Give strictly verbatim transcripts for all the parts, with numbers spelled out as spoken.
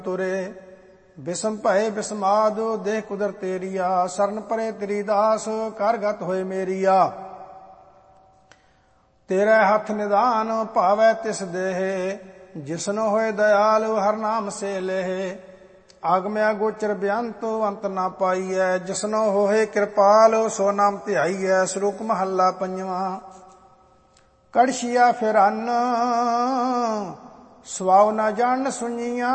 ਤੁਰੇ ਬਿਸਮ ਭਏ ਬਿਸਮਾਦ ਦੇਹ ਕੁਦਰ ਤੇਰੀਆ ਸਰਨ ਪਰੇ ਤੇਰੀ ਦਾਸ ਕਰ ਗਤ ਹੋਏ ਮੇਰੀਆ ਤੇਰੇ ਹੱਥ ਨਿਦਾਨ ਭਾਵੈ ਤਿਸ ਦੇਹ ਜਿਸਨੋ ਹੋਏ ਦਇਆਲ ਹਰ ਨਾਮ ਸੇ ਲੇਹ ਆਗਮਿਆ ਗੋਚਰ ਬਿਅੰਤ ਅੰਤ ਨਾ ਪਾਈਐ ਜਿਸਨੋ ਹੋਏ ਕਿਰਪਾਲ ਸੋ ਨਾਮ ਧਿਆਈਐ। ਸ਼ਲੋਕ ਮਹੱਲਾ ਪੰਜਵਾਂ। ਕੜਛੀਆ ਫਿਰ ਅੰਨ ਸਵਾਉ ਨਾ ਜਾਣ ਸੁਣੀਆਂ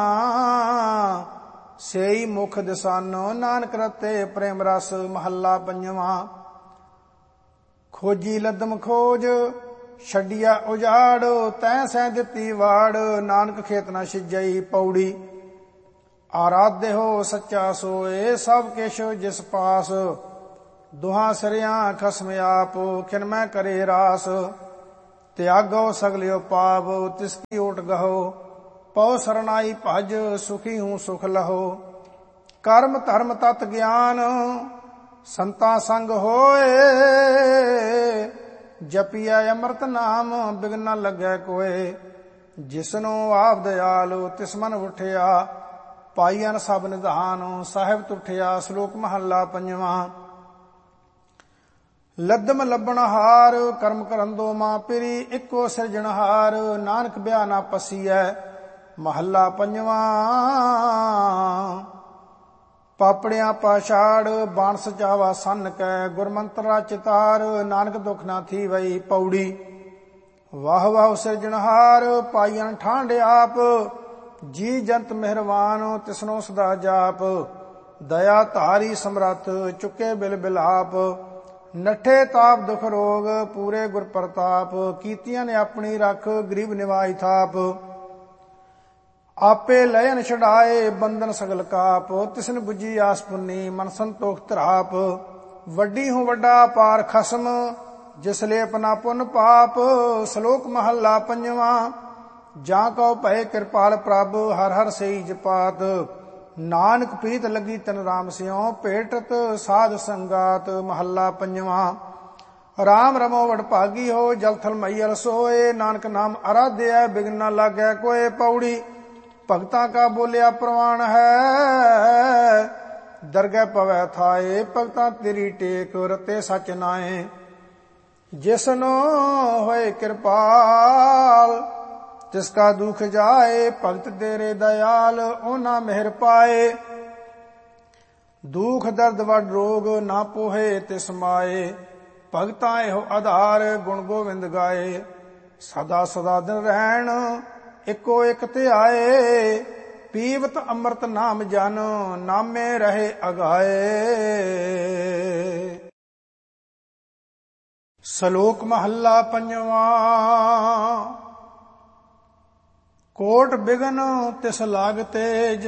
ਸੇਈ ਮੁਖ ਦਿਸਾਨੋ ਨਾਨਕ ਰਤੇ ਪ੍ਰੇਮ ਰਸ। ਮਹੱਲਾ ਪੰਜਵਾਂ। ਖੋਜੀ ਲਦਮ ਖੋਜ ਛੱਡਿਆ ਉਜਾੜ ਤੈਂ ਸਹਿ ਦਿੱਤੀ ਵਾੜ ਨਾਨਕ ਖੇਤ ਨਾ ਛਿਜਈ। ਪੌੜੀ। ਆਰਾਧਿ ਹੋ ਸੱਚਾ ਸੋਏ ਸਭ ਕਿਛ ਜਿਸ ਪਾਸ ਦੁਹਾਂ ਸਿਰਿਆਂ ਖਸਮ ਆਪ ਖਿਨ ਮੈਂ ਕਰੇ ਰਾਸ। ਤਿਆਗੋ ਸਗਲਿਓ ਪਾਪ ਤਿਸ ਕੀ ਓਟ ਗਹੋ ਪਉ ਸਰਨਾਈ ਭਜ ਸੁਖੀ ਹੂੰ ਸੁਖ ਲਹੋ। ਕਰਮ ਧਰਮ ਤਤ ਗਿਆਨ ਸੰਤਾ ਸੰਗ ਹੋਏ ਜਪਿਆ ਅੰਮ੍ਰਿਤ ਨਾਮ ਬਿਗਨ ਨ ਲੱਗੈ ਕੋਏ। ਜਿਸਨੂੰ ਆਪ ਦਇਆਲ ਤਿਸ ਮਨ ਉਠਿਆ ਪਾਈਨ ਸਭ ਨਿਧਾਨ ਸਾਹਿਬ ਤੁਠਿਆ। ਸ਼ਲੋਕ ਮਹੱਲਾ ਪੰਜਵਾਂ। ਲੱਦਮ ਲੱਭਣ ਹਾਰ ਕਰਮ ਕਰਨ ਦੋ ਮਾਂ ਪਿਰੀ ਇੱਕੋ ਸਿਰਜਣਹਾਰ ਨਾਨਕ ਬਿਆ ਨਾ ਪਸੀਐ। ਮਹੱਲਾ ਪੰਜਵਾਂ। ਪਾਪੜਿਆਂ ਪਾਛਾੜ ਬਾਣ ਸਜਾਵਾ ਸੰਨ ਕੈ ਗੁਰਮੰਤਰਾ ਚਿਤਾਰ ਨਾਨਕ ਦੁਖ ਨਾ ਥੀਵਈ। ਪੌੜੀ। ਵਾਹ ਵਾਹ ਸਿਰਜਣਹਾਰ ਪਾਈਨ ਠਾਂਡ ਆਪ ਜੀ ਜੰਤ ਮਿਹਰਵਾਨ ਤਿਸਨੋ ਸਦਾ ਜਾਪ। ਦਇਆ ਧਾਰੀ ਸਮਰੱਥ ਚੁੱਕੇ ਬਿਲ ਬਿਲਾਪ ਨਠੇ ਤਾਪ ਦੁਖ ਰੋਗ ਪੂਰੇ ਗੁਰ ਪ੍ਰਤਾਪ। ਕੀਤੀਆਂ ਨੇ ਆਪਣੀ ਰੱਖ ਗਰੀਬ ਨਿਵਾਈ ਥਾਪ ਆਪੇ ਲयन ਛਡਾਏ ਬੰਧਨ ਸਗਲ ਕਾਪ। ਤਿਸਨ ਬੁਝੀ ਆਸ ਪੁੰਨੀ ਮਨ ਸੰਤੋਖ ਧਰਾਪ ਵੱਡੀ ਹੂੰ ਵੱਡਾ ਪਾਰ ਖਸਮ ਜਿਸ ਲੇਪ ਨਾ ਪੁੰਨ ਪਾਪ। ਸ਼ਲੋਕ ਮਹੱਲਾ ਪੰਜਵਾਂ। ਜਾਂ ਕਉ ਭਏ ਕਿਰਪਾਲ ਪ੍ਰਭ ਹਰ ਹਰ ਸਈ ਜਪਾਤ ਨਾਨਕ ਪ੍ਰੀਤ ਲੱਗੀ ਤਨ ਰਾਮ ਸਿਉ ਭੇਟਤ ਸਾਧ ਸੰਗਾਤ। ਮਹੱਲਾ ਪੰਜਵਾਂ। ਰਾਮ ਰਮੋ ਵਡਭਾਗੀ ਹੋ ਜਲ ਥਲ ਮਈਲ ਸੋਏ ਨਾਨਕ ਨਾਮ ਅਰਾਧਿਆ ਬਿਗਨ ਨ ਲਾਗੈ ਕੋਏ। ਪੌੜੀ। ਭਗਤਾਂ ਕਾ ਬੋਲਿਆ ਪ੍ਰਵਾਨ ਹੈ ਦਰਗਹਿ ਪਵੈ ਥਾਏ ਭਗਤਾਂ ਤੇਰੀ ਟੇਕ ਰਤੇ ਸਚ ਨਾਏ। ਜਿਸਨੋ ਹੋਏ ਕਿਰਪਾਲ ਤਿਸ ਕਾ ਦੁਖ ਜਾਏ ਭਗਤ ਤੇਰੇ ਦਇਆਲ ਉਹਨਾਂ ਮਿਹਰ ਪਾਏ। ਦੁਖ ਦਰਦ ਵਡ ਰੋਗ ਨਾ ਪੋਹੇ ਤਿਸ ਮਾਏ ਭਗਤਾਂ ਇਹੋ ਆਧਾਰ ਗੁਣ ਗੋਵਿੰਦ ਗਾਏ। ਸਦਾ ਸਦਾ ਦਿਨ ਰਹਿਣ ਇੱਕੋ ਇੱਕ ਧਿਆਏ ਪੀਵਤ ਅੰਮ੍ਰਿਤ ਨਾਮ ਜਨ ਨਾਮੇ ਰਹੇ ਅਗਾਏ। ਸ਼ਲੋਕ ਮਹੱਲਾ ਪੰਜਵਾਂ। ਕੋਟ ਬਿਗਨ ਤਿਸ ਲਾਗਤੇ